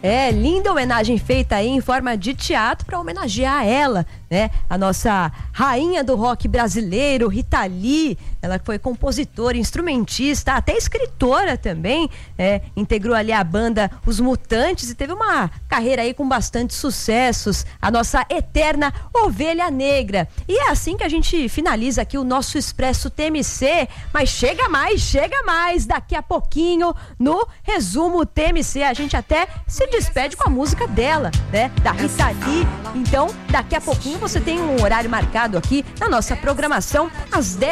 Linda homenagem feita aí em forma de teatro para homenagear ela, né? A nossa rainha do rock brasileiro, Rita Lee. Ela foi compositora, instrumentista, até escritora também, integrou ali a banda Os Mutantes e teve uma carreira aí com bastante sucessos, a nossa eterna Ovelha Negra. E é assim que a gente finaliza aqui o nosso Expresso TMC, mas chega mais, daqui a pouquinho no Resumo TMC, a gente até se despede com a música dela, né, da Rita Lee. Então, daqui a pouquinho você tem um horário marcado aqui na nossa programação, às 10